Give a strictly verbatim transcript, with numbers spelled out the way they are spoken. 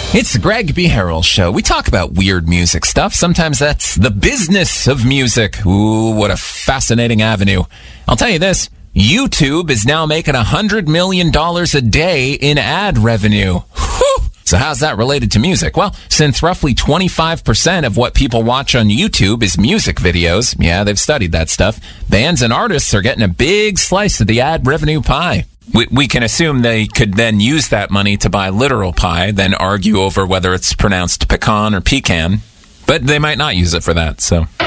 It's the Greg B. Harrell Show. We talk about weird music stuff. Sometimes that's the business of music. Ooh, what a fascinating avenue. I'll tell you this. YouTube is now making one hundred million dollars a day in ad revenue. Whew. So how's that related to music? Well, since roughly twenty-five percent of what people watch on YouTube is music videos, yeah, they've studied that stuff, bands and artists are getting a big slice of the ad revenue pie. We, we can assume they could then use that money to buy literal pie, then argue over whether it's pronounced pecan or pecan, but they might not use it for that, so...